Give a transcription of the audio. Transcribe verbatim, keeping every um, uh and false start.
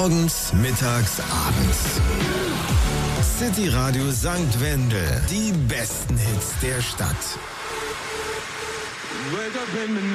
Morgens, mittags, abends. City Radio Sankt Wendel. Die besten Hits der Stadt.